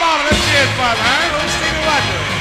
about it? Let's see it, Father. Huh? Little Stevie Wonder.